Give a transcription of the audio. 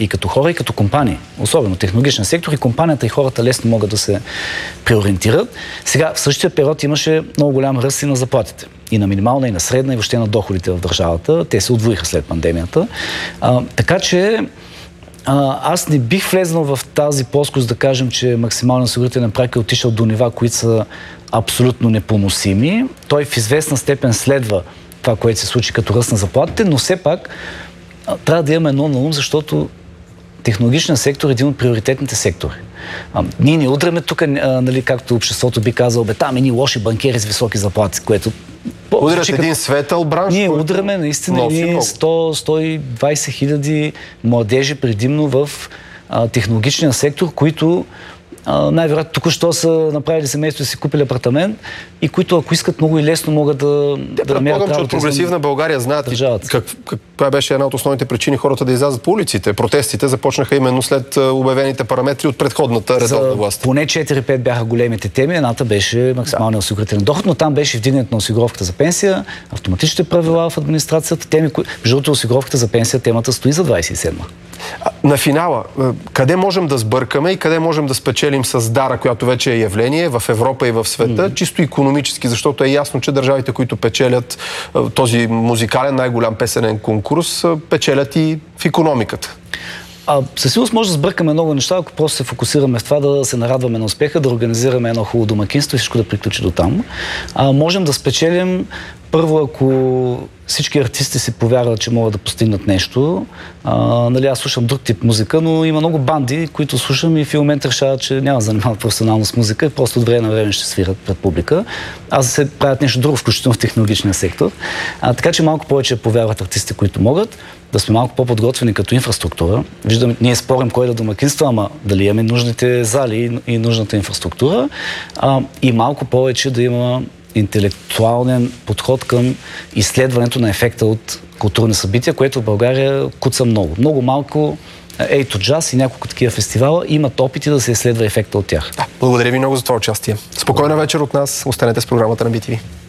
и като хора, и като компании. Особено технологичен сектор и компанията и хората лесно могат да се преориентират. Сега, в същия период имаше много голям ръст и на заплатите. И на минимална, и на средна, и въобще на доходите в държавата. Те се удвоиха след пандемията. Така че аз не бих влезнал в тази плоскост да кажем, че максималният осигурителен праг е отишъл до нива, които са абсолютно непоносими. Той в известна степен следва това, което се случи като ръст на заплатите, но все пак трябва да имаме едно на ум, защото технологичният сектор е един от приоритетните сектори. Ние не удряме тук, нали, както обществото би казало, там едни лоши банкери с високи заплати, което... Удрят един светъл бранш? Ние удряме наистина 100-120 хиляди младежи предимно в технологичния сектор, които най-вероятно току-що са направили семейство и си купили апартамент и които, ако искат, много и лесно могат да намерят че от прогресивна България знаят каква беше една от основните причини хората да излязат по улиците. Протестите започнаха именно след обявените параметри от предходната редовна власт. Поне 4-5 бяха големите теми. Едната беше максималния осигурителен доход, но там беше вдигането на осигуровката за пенсия, автоматичните правила в администрацията, теми, между другото, осигуровката за пенсия, темата стои за 27-ма. На финала, къде можем да сбъркаме и къде можем да спечелим с дара, която вече е явление в Европа и в света, чисто икономически, защото е ясно, че държавите, които печелят този музикален най-голям песенен конкурс, печелят и в икономиката? Със сигурност може да сбъркаме много неща, ако просто се фокусираме в това да се нарадваме на успеха, да организираме едно хубаво домакинство и всичко да приключи до там. Можем да спечелим първо, ако всички артисти си повярват, че могат да постигнат нещо. Нали, аз слушам друг тип музика, но има много банди, които слушам и в момент решават, че няма да занимават професионално с музика и просто от време на време ще свират пред публика. Аз да се правят нещо друго, включително в технологичния сектор. Така че малко повече повярват артисти, които могат, да сме малко по-подготвени като инфраструктура. Виждаме, ние спорим кой да домакинства, ама дали имаме нужните зали и нужната инфраструктура. И малко повече да има интелектуален подход към изследването на ефекта от културни събития, което в България куца много. Много малко Ейто Джаз и няколко такива фестивала имат опити да се изследва ефекта от тях. Благодаря ви много за това участие. Спокойна вечер от нас. Останете с програмата на BTV.